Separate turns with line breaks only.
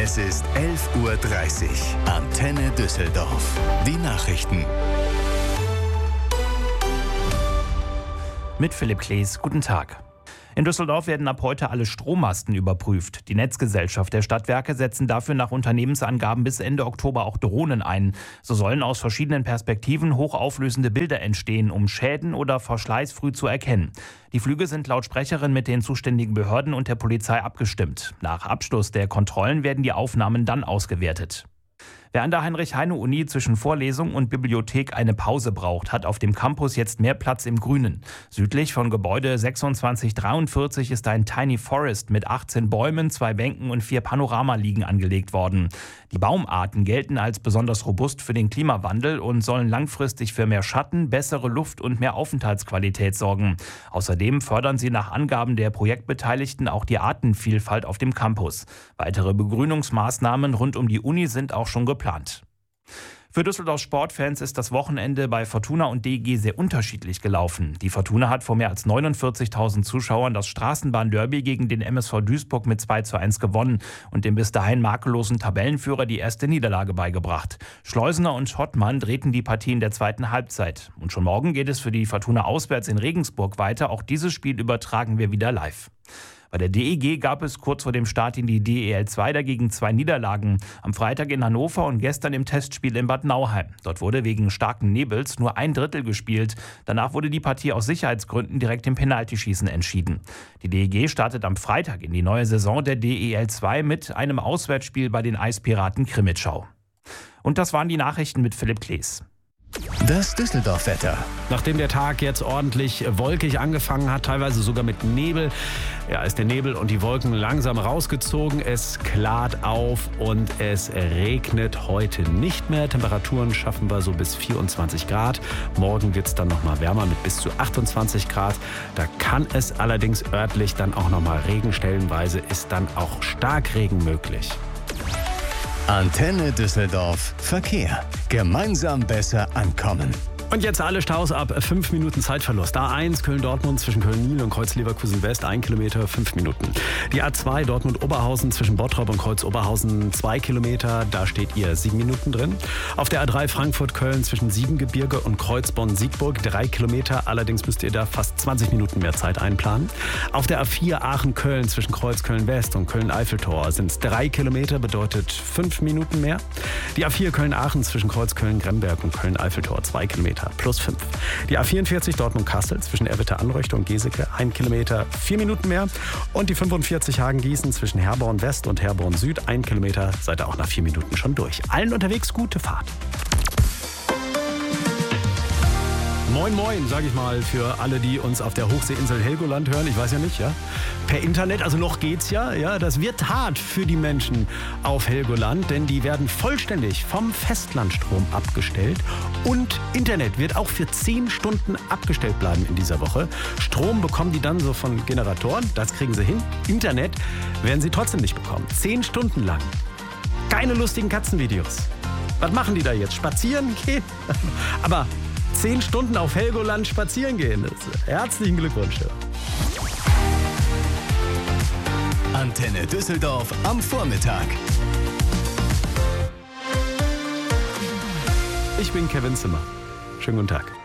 Es ist 11:30 Uhr. Antenne Düsseldorf. Die Nachrichten.
Mit Philipp Klees, guten Tag. In Düsseldorf werden ab heute alle Strommasten überprüft. Die Netzgesellschaft der Stadtwerke setzen dafür nach Unternehmensangaben bis Ende Oktober auch Drohnen ein. So sollen aus verschiedenen Perspektiven hochauflösende Bilder entstehen, um Schäden oder Verschleiß früh zu erkennen. Die Flüge sind laut Sprecherin mit den zuständigen Behörden und der Polizei abgestimmt. Nach Abschluss der Kontrollen werden die Aufnahmen dann ausgewertet. Wer an der Heinrich-Heine-Uni zwischen Vorlesung und Bibliothek eine Pause braucht, hat auf dem Campus jetzt mehr Platz im Grünen. Südlich von Gebäude 2643 ist ein Tiny Forest mit 18 Bäumen, 2 Bänken und 4 Panoramaliegen angelegt worden. Die Baumarten gelten als besonders robust für den Klimawandel und sollen langfristig für mehr Schatten, bessere Luft und mehr Aufenthaltsqualität sorgen. Außerdem fördern sie nach Angaben der Projektbeteiligten auch die Artenvielfalt auf dem Campus. Weitere Begrünungsmaßnahmen rund um die Uni sind auch schon geplant. Für Düsseldorfs Sportfans ist das Wochenende bei Fortuna und DEG sehr unterschiedlich gelaufen. Die Fortuna hat vor mehr als 49.000 Zuschauern das Straßenbahnderby gegen den MSV Duisburg mit 2:1 gewonnen und dem bis dahin makellosen Tabellenführer die erste Niederlage beigebracht. Schleusener und Schottmann drehten die Partie in der zweiten Halbzeit. Und schon morgen geht es für die Fortuna auswärts in Regensburg weiter. Auch dieses Spiel übertragen wir wieder live. Bei der DEG gab es kurz vor dem Start in die DEL 2 dagegen 2 Niederlagen. Am Freitag in Hannover und gestern im Testspiel in Bad Nauheim. Dort wurde wegen starken Nebels nur 1/3 gespielt. Danach wurde die Partie aus Sicherheitsgründen direkt im Penaltyschießen entschieden. Die DEG startet am Freitag in die neue Saison der DEL 2 mit einem Auswärtsspiel bei den Eispiraten Krimitschau. Und das waren die Nachrichten mit Philipp Klees.
Das Düsseldorf-Wetter.
Nachdem der Tag jetzt ordentlich wolkig angefangen hat, teilweise sogar mit Nebel, ist der Nebel und die Wolken langsam rausgezogen. Es klart auf und es regnet heute nicht mehr. Temperaturen schaffen wir so bis 24 Grad. Morgen wird es dann nochmal wärmer mit bis zu 28 Grad. Da kann es allerdings örtlich dann auch nochmal Regen. Stellenweise ist dann auch Starkregen möglich.
Antenne Düsseldorf. Verkehr. Gemeinsam besser ankommen.
Und jetzt alle Staus ab 5 Minuten Zeitverlust. A1 Köln-Dortmund zwischen Köln-Niel und Kreuz-Leverkusen West 1 Kilometer 5 Minuten. Die A2 Dortmund-Oberhausen zwischen Bottrop und Kreuz-Oberhausen 2 Kilometer, da steht ihr 7 Minuten drin. Auf der A3 Frankfurt-Köln zwischen Siebengebirge und Kreuzbonn-Siegburg 3 Kilometer, allerdings müsst ihr da fast 20 Minuten mehr Zeit einplanen. Auf der A4 Aachen-Köln zwischen Kreuz-Köln-West und Köln-Eiffeltor sind es 3 Kilometer, bedeutet 5 Minuten mehr. Die A4 Köln-Aachen zwischen Kreuz-Köln-Gremberg und Köln-Eiffeltor 2 Kilometer. Plus 5. Die A44 Dortmund-Kassel zwischen Erwitte-Anreuchte und Geseke 1 Kilometer, 4 Minuten mehr. Und die 45 Hagen-Gießen zwischen Herborn West und Herborn Süd 1 Kilometer, seid ihr auch nach 4 Minuten schon durch. Allen unterwegs gute Fahrt. Moin Moin, sage ich mal, für alle, die uns auf der Hochseeinsel Helgoland hören. Ich weiß ja nicht, ja. Per Internet, also noch geht's ja. Das wird hart für die Menschen auf Helgoland, denn die werden vollständig vom Festlandstrom abgestellt. Und Internet wird auch für 10 Stunden abgestellt bleiben in dieser Woche. Strom bekommen die dann so von Generatoren, das kriegen sie hin. Internet werden sie trotzdem nicht bekommen. 10 Stunden lang. Keine lustigen Katzenvideos. Was machen die da jetzt? Spazieren gehen? Aber 10 Stunden auf Helgoland spazieren gehen. Herzlichen Glückwunsch.
Antenne Düsseldorf am Vormittag.
Ich bin Kevin Zimmer. Schönen guten Tag.